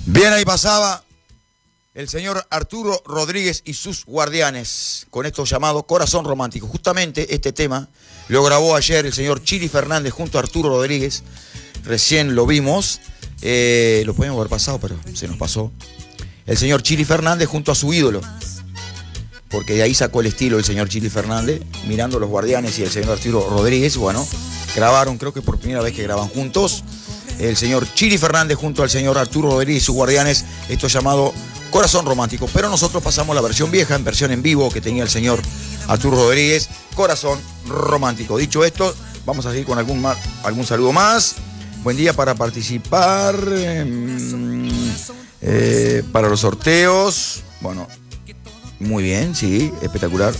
Bien, ahí pasaba el señor Arturo Rodríguez y sus guardianes con esto llamado Corazón Romántico. Justamente este tema lo grabó ayer el señor Chili Fernández junto a Arturo Rodríguez. Recién lo vimos. Lo podíamos haber pasado, pero se nos pasó. El señor Chili Fernández junto a su ídolo. Porque de ahí sacó el estilo el señor Chili Fernández, mirando los guardianes y el señor Arturo Rodríguez. Bueno, grabaron, creo que por primera vez que graban juntos. El señor Chili Fernández junto al señor Arturo Rodríguez y sus guardianes, esto llamado Corazón Romántico. Pero nosotros pasamos la versión vieja, en versión en vivo que tenía el señor Arturo Rodríguez, Corazón Romántico. Dicho esto, vamos a seguir con algún saludo más. Buen día para participar para los sorteos. Bueno, muy bien, sí, espectacular.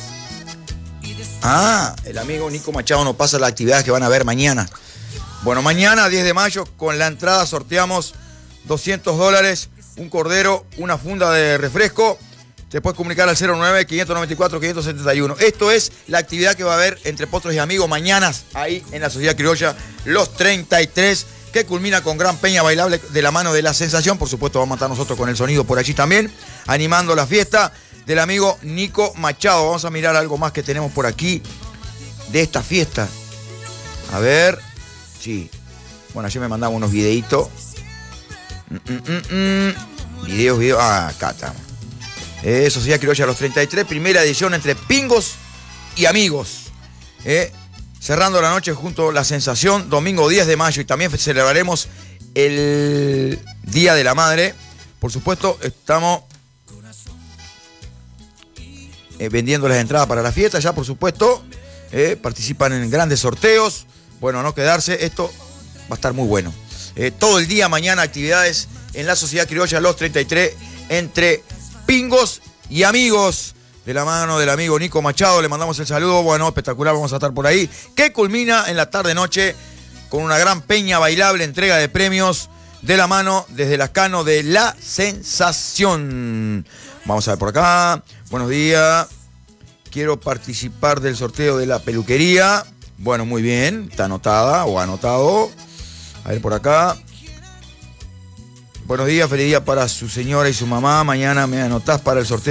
El amigo Nico Machado nos pasa las actividades que van a ver mañana. Bueno, mañana, 10 de mayo, con la entrada sorteamos $200, un cordero, una funda de refresco. Te puedes comunicar al 09-594-571. Esto es la actividad que va a haber entre Potros y Amigos mañana, ahí en la Sociedad Criolla Los 33, que culmina con gran peña bailable de la mano de La Sensación. Por supuesto, vamos a estar nosotros con el sonido por allí también, animando la fiesta del amigo Nico Machado. Vamos a mirar algo más que tenemos por aquí de esta fiesta. A ver... Sí. Bueno, ayer me mandaban unos videitos. Videos. Acá estamos. Sociedad Criolla Los 33, primera edición entre Pingos y Amigos. Cerrando la noche junto a La Sensación, domingo 10 de mayo. Y también celebraremos el Día de la Madre. Por supuesto, estamos vendiendo las entradas para la fiesta. Ya, por supuesto, participan en grandes sorteos. Bueno, no quedarse, esto va a estar muy bueno. Todo el día mañana actividades en la Sociedad Criolla Los 33 entre Pingos y Amigos. De la mano del amigo Nico Machado, le mandamos el saludo. Bueno, espectacular, vamos a estar por ahí. Que culmina en la tarde-noche con una gran peña bailable, entrega de premios de la mano desde Lascano de La Sensación. Vamos a ver por acá. Buenos días. Quiero participar del sorteo de la peluquería. Bueno, muy bien, está anotada o anotado. A ver por acá. Buenos días, feliz día para su señora y su mamá. Mañana me anotás para el sorteo.